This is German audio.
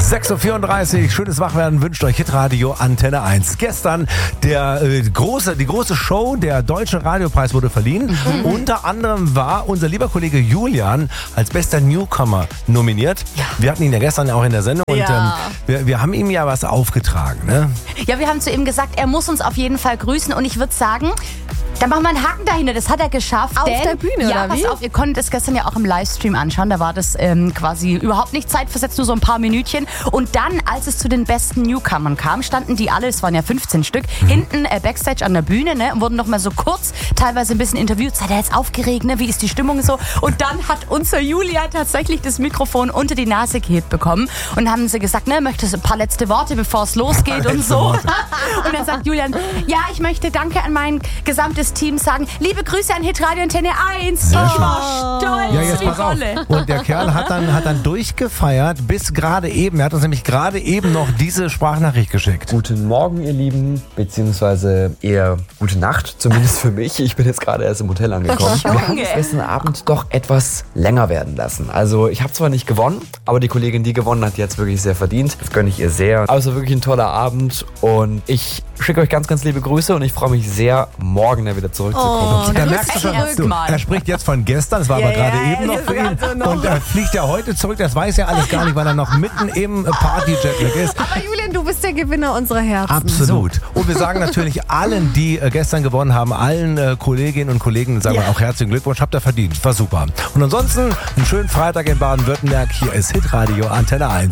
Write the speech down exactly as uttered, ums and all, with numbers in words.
sechs Uhr vierunddreißig, schönes Wachwerden wünscht euch Hitradio Antenne eins. Gestern der äh, große, die große Show, der Deutsche Radiopreis wurde verliehen. Mhm. Unter anderem war unser lieber Kollege Julian als bester Newcomer nominiert. Ja. Wir hatten ihn ja gestern auch in der Sendung und ja. ähm, wir, wir haben ihm ja was aufgetragen. Ne? Ja, wir haben zu ihm gesagt, er muss uns auf jeden Fall grüßen und ich würde sagen, da machen wir einen Haken dahinter, das hat er geschafft. Auf denn, der Bühne, ja, oder wie? Pass auf, ihr konntet es gestern ja auch im Livestream anschauen, da war das ähm, quasi überhaupt nicht zeitversetzt, nur so ein paar Minütchen. Und dann, als es zu den besten Newcomern kam, standen die alle, es waren ja fünfzehn Stück, mhm. hinten äh, Backstage an der Bühne, ne, und wurden noch mal so kurz, teilweise ein bisschen interviewt. Seid ihr jetzt aufgeregt, ne? Wie ist die Stimmung so? Und dann hat unser Julia tatsächlich das Mikrofon unter die Nase gehebt bekommen und haben sie gesagt, ne, möchtest du ein paar letzte Worte, bevor es losgeht und so. Und dann sagt Julian, ja, ich möchte danke an mein gesamtes Team sagen, liebe Grüße an Hitradio Antenne eins. Sehr ich schön. war stolz. Ja, jetzt wie pass auf. Wolle. Und der Kerl hat dann, hat dann durchgefeiert bis gerade eben. Er hat uns nämlich gerade eben noch diese Sprachnachricht geschickt. Guten Morgen, ihr Lieben, beziehungsweise eher gute Nacht, zumindest für mich. Ich bin jetzt gerade erst im Hotel angekommen. Wir haben es gestern Abend doch etwas länger werden lassen. Also ich habe zwar nicht gewonnen, aber die Kollegin, die gewonnen hat, die hat es wirklich sehr verdient. Das gönne ich ihr sehr. Also wirklich ein toller Abend und ich schicke euch ganz, ganz liebe Grüße und ich freue mich sehr, morgen wieder zurückzukommen. Oh, da merkst du schon, du, er spricht jetzt von gestern, das war ja, aber gerade ja, eben noch für ihn. so noch. Und er fliegt ja heute zurück, das weiß er alles gar nicht, weil er noch mitten im Party-Jetlag ist. Aber Julian, du bist der Gewinner unserer Herzen. Absolut. So. Und wir sagen natürlich allen, die äh, gestern gewonnen haben, allen äh, Kolleginnen und Kollegen, sagen wir ja. auch herzlichen Glückwunsch, habt ihr verdient, war super. Und ansonsten einen schönen Freitag in Baden-Württemberg, hier ist Hitradio Antenne eins.